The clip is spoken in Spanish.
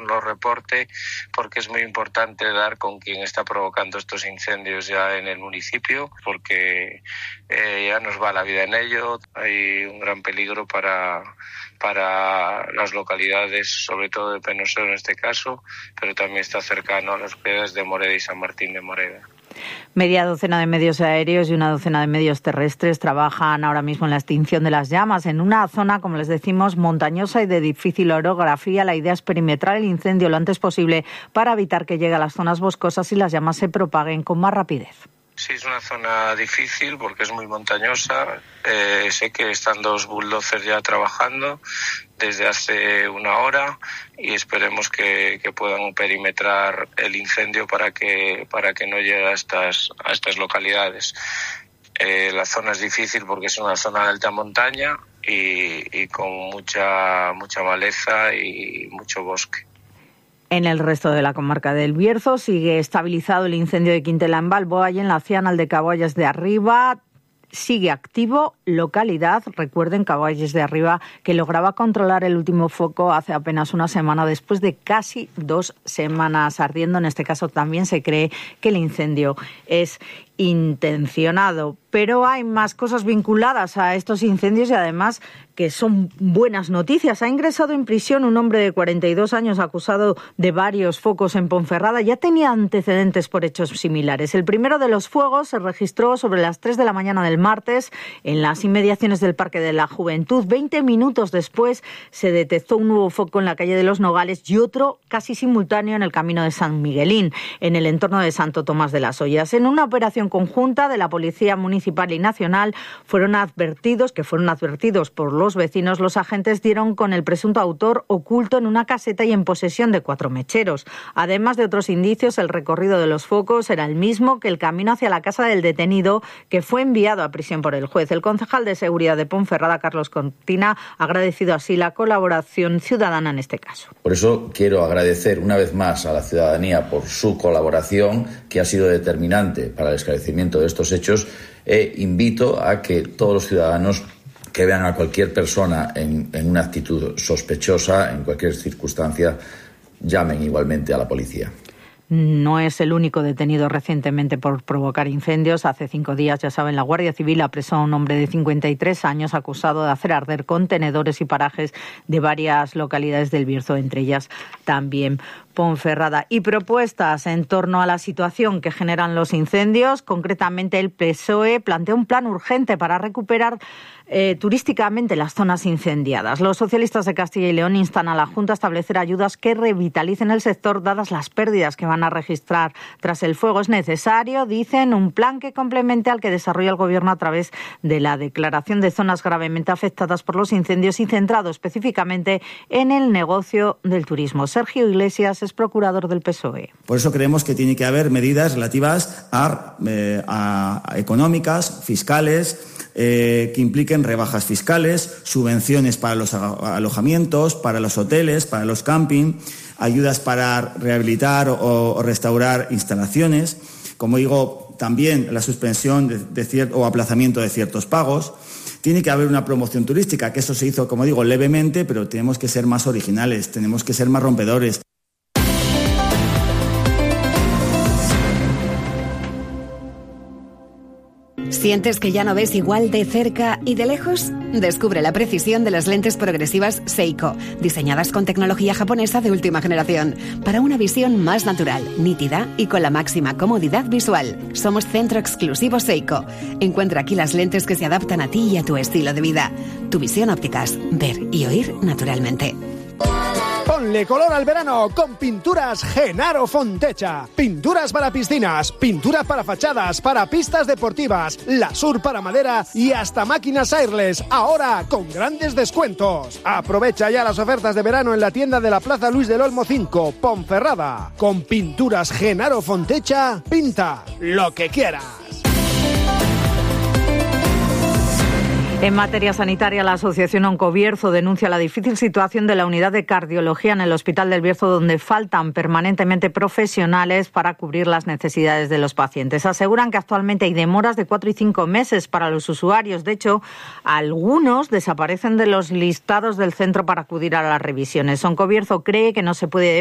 lo reporte, porque es muy importante dar con quién está provocando estos incendios ya en el municipio, porque ya nos va la vida en ello. Hay un gran peligro para las localidades, sobre todo de Penosero en este caso, pero también está cercano a las localidades de Moreda y San Martín de Moreda. Media docena de medios aéreos y una docena de medios terrestres trabajan ahora mismo en la extinción de las llamas. En una zona, como les decimos, montañosa y de difícil orografía, la idea es perimetrar el incendio lo antes posible para evitar que llegue a las zonas boscosas y las llamas se propaguen con más rapidez. Sí, es una zona difícil porque es muy montañosa. Sé que están 2 bulldozers ya trabajando desde hace 1 hora y esperemos que puedan perimetrar el incendio para que no llegue a estas localidades. La zona es difícil porque es una zona de alta montaña y con mucha maleza y mucho bosque. En el resto de la comarca del Bierzo sigue estabilizado el incendio de Quintela en Balboa y en la Ciana el de Caballas de Arriba. Sigue activo, localidad, recuerden, Caballes de Arriba, que lograba controlar el último foco hace apenas una semana, después de casi 2 semanas ardiendo. En este caso también se cree que el incendio es intencionado. Pero hay más cosas vinculadas a estos incendios y además que son buenas noticias. Ha ingresado en prisión un hombre de 42 años acusado de varios focos en Ponferrada. Ya tenía antecedentes por hechos similares. El primero de los fuegos se registró sobre las 3 de la mañana del martes en las inmediaciones del Parque de la Juventud. 20 minutos después se detectó un nuevo foco en la calle de los Nogales y otro casi simultáneo en el camino de San Miguelín, en el entorno de Santo Tomás de las Ollas. En una operación conjunta de la Policía Municipal y Nacional fueron advertidos por los vecinos. Los agentes dieron con el presunto autor oculto en una caseta y en posesión de 4 mecheros. Además de otros indicios, el recorrido de los focos era el mismo que el camino hacia la casa del detenido, que fue enviado a prisión por el juez. El concejal de Seguridad de Ponferrada, Carlos Cortina, ha agradecido así la colaboración ciudadana en este caso. Por eso quiero agradecer una vez más a la ciudadanía por su colaboración, que ha sido determinante para el esclarecimiento de estos hechos, e invito a que todos los ciudadanos que vean a cualquier persona en una actitud sospechosa, en cualquier circunstancia, llamen igualmente a la policía. No es el único detenido recientemente por provocar incendios. Hace 5 días, ya saben, la Guardia Civil apresó a un hombre de 53 años acusado de hacer arder contenedores y parajes de varias localidades del Bierzo, entre ellas también Ponferrada. Y propuestas en torno a la situación que generan los incendios. Concretamente, el PSOE plantea un plan urgente para recuperar turísticamente las zonas incendiadas. Los socialistas de Castilla y León instan a la Junta a establecer ayudas que revitalicen el sector, dadas las pérdidas que van a registrar tras el fuego. Es necesario, dicen, un plan que complemente al que desarrolla el Gobierno a través de la declaración de zonas gravemente afectadas por los incendios y centrado específicamente en el negocio del turismo. Sergio Iglesias es procurador del PSOE. Por eso creemos que tiene que haber medidas relativas a económicas, fiscales, que impliquen rebajas fiscales, subvenciones para los alojamientos, para los hoteles, para los camping, ayudas para rehabilitar o restaurar instalaciones. Como digo, también la suspensión o aplazamiento de ciertos pagos. Tiene que haber una promoción turística, que eso se hizo, como digo, levemente, pero tenemos que ser más originales, tenemos que ser más rompedores. ¿Sientes que ya no ves igual de cerca y de lejos? Descubre la precisión de las lentes progresivas Seiko, diseñadas con tecnología japonesa de última generación, para una visión más natural, nítida y con la máxima comodidad visual. Somos centro exclusivo Seiko. Encuentra aquí las lentes que se adaptan a ti y a tu estilo de vida. Tu visión ópticas, ver y oír naturalmente. Ponle color al verano con Pinturas Genaro Fontecha. Pinturas para piscinas, pinturas para fachadas, para pistas deportivas, lasur para madera y hasta máquinas airless, ahora con grandes descuentos. Aprovecha ya las ofertas de verano en la tienda de la Plaza Luis del Olmo 5, Ponferrada. Con Pinturas Genaro Fontecha, pinta lo que quieras. En materia sanitaria, la Asociación Oncobierzo denuncia la difícil situación de la unidad de cardiología en el Hospital del Bierzo, donde faltan permanentemente profesionales para cubrir las necesidades de los pacientes. Aseguran que actualmente hay demoras de 4 y 5 meses para los usuarios. De hecho, algunos desaparecen de los listados del centro para acudir a las revisiones. Oncobierzo cree que no se puede